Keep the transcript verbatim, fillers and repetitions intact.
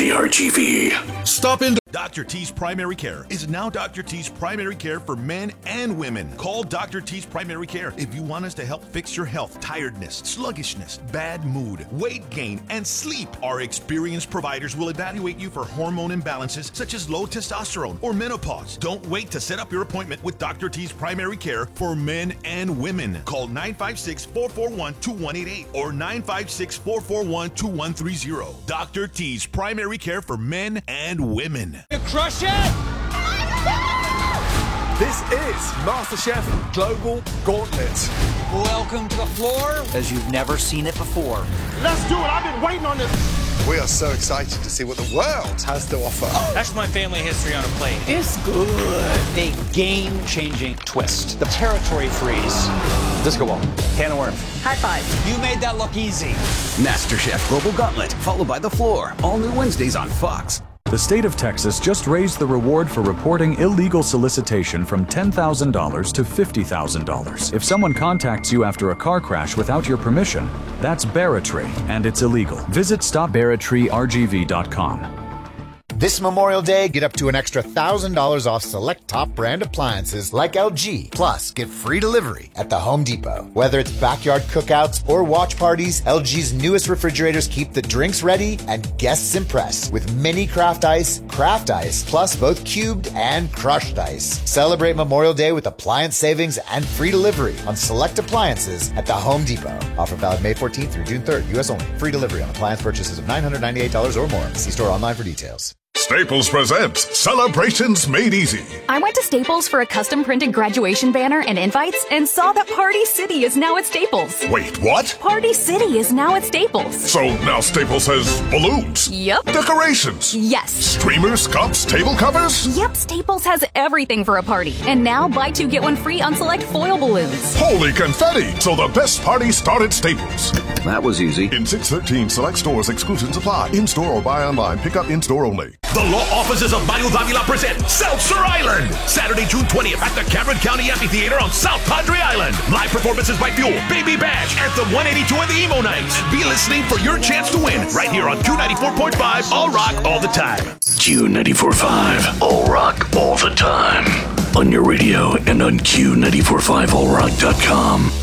the R G V. Stop in. Doctor T's Primary Care is now Doctor T's Primary Care for men and women. Call Doctor T's Primary Care if you want us to help fix your health, tiredness, sluggishness, bad mood, weight gain, and sleep. Our experienced providers will evaluate you for hormone imbalances such as low testosterone or menopause. Don't wait to set up your appointment with Doctor T's Primary Care for men and women. Call nine five six, four four one, two one eight eight or nine five six, four four one, two one three zero. Doctor T's Primary Care for men and women. You crush it! This is MasterChef Global Gauntlet. Welcome to the floor as you've never seen it before. Let's do it. I've been waiting on this. We are so excited to see what the world has to offer. Oh. That's my family history on a plate. It's good. A game-changing twist. The territory freeze. Disco ball. Can of worms. High five. You made that look easy. MasterChef Global Gauntlet, followed by The Floor. All new Wednesdays on Fox. The state of Texas just raised the reward for reporting illegal solicitation from ten thousand dollars to fifty thousand dollars. If someone contacts you after a car crash without your permission, that's barratry, and it's illegal. Visit stop barratry R G V dot com. This Memorial Day, get up to an extra one thousand dollars off select top brand appliances like L G. Plus, get free delivery at the Home Depot. Whether it's backyard cookouts or watch parties, L G's newest refrigerators keep the drinks ready and guests impressed with mini craft ice, craft ice, plus both cubed and crushed ice. Celebrate Memorial Day with appliance savings and free delivery on select appliances at the Home Depot. Offer valid May fourteenth through June third, U S only. Free delivery on appliance purchases of nine hundred ninety-eight dollars or more. See store online for details. Staples presents Celebrations Made Easy. I went to Staples for a custom printed graduation banner and invites and saw that Party City is now at Staples. Wait, what? Party City is now at Staples. So now Staples has balloons? Yep. Decorations? Yes. Streamers, cups, table covers? Yep, Staples has everything for a party. And now buy two, get one free on select foil balloons. Holy confetti! So the best party started at Staples. That was easy. In six thirteen select stores, exclusions apply. In-store or buy online. Pick up in-store only. The law offices of Mario Davila present Seltzer Island. Saturday, June twentieth at the Cameron County Amphitheater on South Padre Island. Live performances by Fuel, Baby Bash, Anthem one eighty-two, and the Emo Nights. Be listening for your chance to win right here on Q ninety-four point five, All Rock, All the Time. Q ninety-four point five, All Rock, All the Time. On your radio and on Q ninety-four point five all rock dot com.